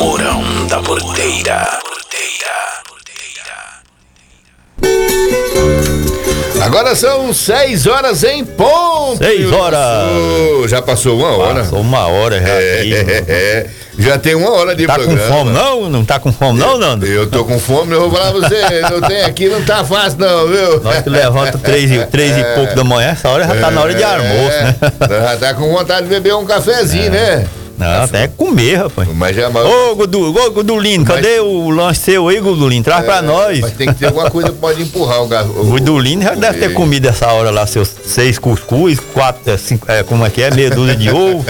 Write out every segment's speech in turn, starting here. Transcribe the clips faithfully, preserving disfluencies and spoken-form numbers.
Mourão da Porteira. Agora são seis horas em ponto. Seis horas. Oh, já passou uma hora. Passou uma hora já. É, aqui, é, é. Já tem uma hora de tá programa. Tá com fome não? Não tá com fome não, Nando? Eu tô com fome, eu vou falar pra você. Não tem aqui, não tá fácil não, viu? Nós que levanta três, e, três é. e pouco da manhã, essa hora já tá na hora de almoço, né? Já tá com vontade de beber um cafezinho, é. né? Não, até comer, rapaz. Mas já mal... Ô, Gudu, ô, Gudulino, mas... cadê o lanche seu aí, Gudulino? Traz é, pra nós. Mas tem que ter alguma coisa que pode empurrar o gato. O Gudulino já deve ter comido essa hora lá, seus seis cuscuz, quatro, cinco, é, como é que é? Meia dúzia de ovo.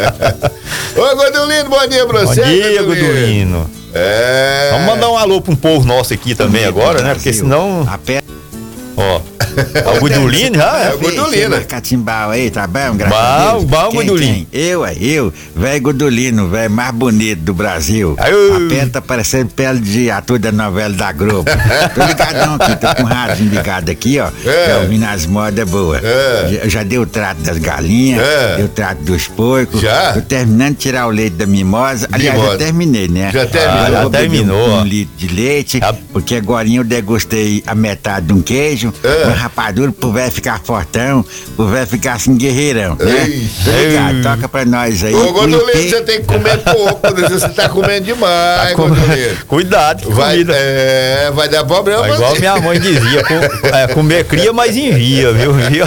Ô, Gudulino, bom dia pra você. Bom dia, Gudulino. É. Vamos mandar um alô pra um povo nosso aqui também agora, né? Porque senão... Ó, é o Gudulino já? É o Gudulino. Catimbau aí, tá bom? Graças a Deus. Bom, bom, Gudulino. Eu, é eu, velho Gudulino, velho mais bonito do Brasil. Ai, a pele tá parecendo pele de ator da novela da Globo. Tô ligadão aqui, tô com o rádio ligado aqui, ó. É. Tô ouvindo as modas boas. É. Já, já dei o trato das galinhas, é. dei o trato dos porcos. Já? Tô terminando de tirar o leite da mimosa. Aliás, mimosa. já terminei, né? Já terminou. Ah, já terminou. Um, um litro de leite, ah. porque agora eu degustei a metade de um queijo. É. Uma rapadura pro velho ficar fortão, pro velho ficar assim guerreirão, né? Obrigado, toca pra nós aí. Ô, Gudulino, você tem que comer pouco, você tá comendo demais, tá com... Gudulino. Cuidado com vai, comida. É, vai dar problema. É igual minha mãe dizia, com, é, comer cria, mas envia, viu? Envia.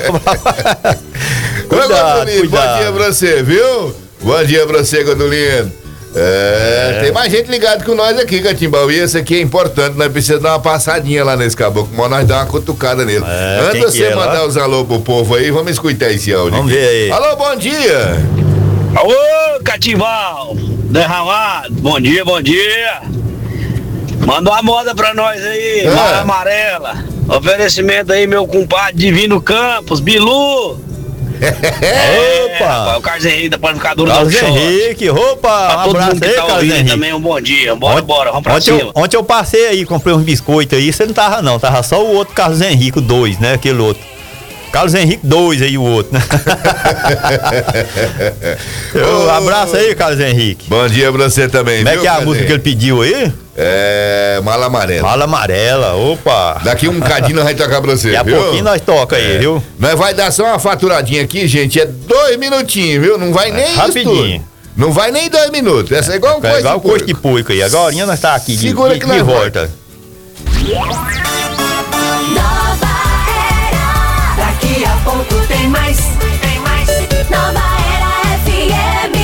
Cuidado, Ô, Gudulino, bom dia pra você, viu? Bom dia pra você, Gudulino. É, é, tem mais gente ligada com nós aqui, Catimbau. E esse aqui é importante, nós precisamos dar uma passadinha lá nesse caboclo, mas nós dar uma cutucada nele. É, Antes de você é mandar lá? os alô pro povo aí, vamos escutar esse áudio. Vamos aqui. ver aí. Alô, bom dia! Alô, Catimbau! Derramado, bom dia, bom dia! Manda uma moda pra nós aí, é. Mara Amarela. Oferecimento aí, meu compadre Divino Campos, Bilu! É, opa! O Carlos Henrique da Panificadora Carlos do Show. Henrique, opa! Pra Um todo abraço mundo que aí, tá Carlos ouvindo Henrique. também, um bom dia. Bora, ontem, bora, vamos pra ontem cima. Eu, ontem eu passei aí, comprei uns biscoitos aí, você não tava não, tava só o outro Carlos Henrique, o dois, né? Aquele outro. Carlos Henrique dois aí, o outro, né? Um abraço aí, Carlos Henrique. Bom dia pra você também, Como viu? é que é a música que ele pediu aí? É... Mala Amarela. Mala Amarela, opa. Daqui um bocadinho nós vamos tocar pra você, Daqui a viu? pouquinho nós toca aí, é. viu? Nós vai dar só uma faturadinha aqui, gente, é dois minutinhos, viu? Não vai nem é, rapidinho. Isso Não vai nem dois minutos, essa é igual um é, coisa igual de porco. coisa de porco aí, agora nós tá aqui Segura de, que de, de volta. Nova Era, daqui a pouco tem mais, tem mais. Nova Era F M.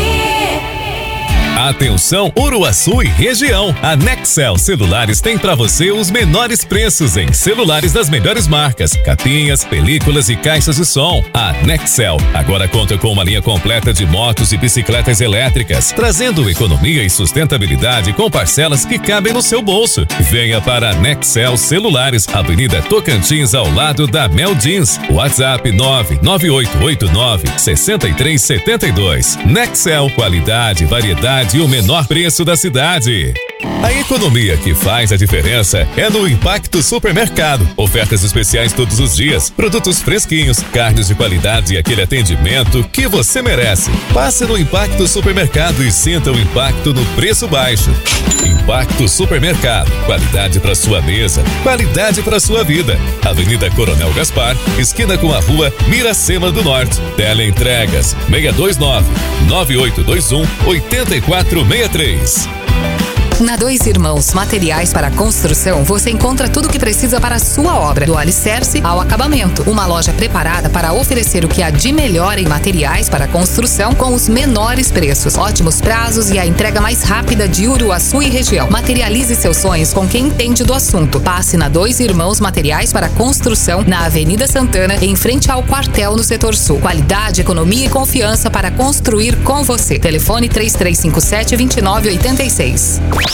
Atenção Uruaçu e região. A Nexel Celulares tem para você os menores preços em celulares das melhores marcas, capinhas, películas e caixas de som. A Nexel agora conta com uma linha completa de motos e bicicletas elétricas, trazendo economia e sustentabilidade com parcelas que cabem no seu bolso. Venha para a Nexel Celulares, Avenida Tocantins, ao lado da Mel Jeans. WhatsApp nove nove oito oito nove seis três sete dois. Nexel, qualidade, variedade e o menor preço da cidade. A economia que faz a diferença é no Impacto Supermercado. Ofertas especiais todos os dias, produtos fresquinhos, carnes de qualidade e aquele atendimento que você merece. Passe no Impacto Supermercado e sinta o impacto no preço baixo. Impacto Supermercado, qualidade para sua mesa, qualidade para sua vida. Avenida Coronel Gaspar, esquina com a rua Miracema do Norte. Teleentregas seis dois nove nove oito dois um oito quatro seis três. Na Dois Irmãos Materiais para Construção, você encontra tudo o que precisa para a sua obra, do alicerce ao acabamento. Uma loja preparada para oferecer o que há de melhor em materiais para construção com os menores preços, ótimos prazos e a entrega mais rápida de Uruaçu e região. Materialize seus sonhos com quem entende do assunto. Passe na Dois Irmãos Materiais para Construção, na Avenida Santana, em frente ao quartel no setor sul. Qualidade, economia e confiança para construir com você. Telefone três três cinco sete, dois nove oito seis.